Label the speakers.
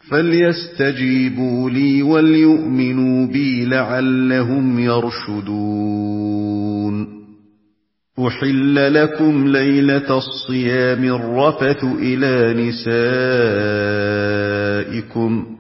Speaker 1: فليستجيبوا لي وليؤمنوا بي لعلهم يرشدون. أحل لكم ليلة الصيام الرفث إلى نسائكم